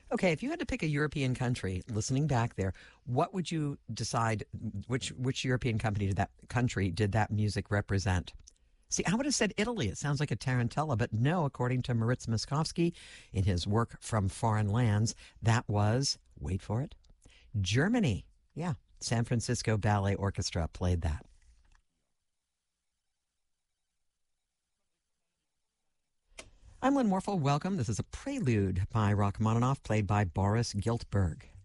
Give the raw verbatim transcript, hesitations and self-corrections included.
Okay, if you had to pick a European country, listening back there, what would you decide? Which which European company did that country did that music represent? See, I would have said Italy. It sounds like a tarantella, but no. According to Moritz Moskowski, in his work From Foreign Lands, that was, wait for it, Germany. Yeah, San Francisco Ballet Orchestra played that. I'm Lynn Morphle. Welcome. This is a prelude by Rachmaninoff, played by Boris Giltberg.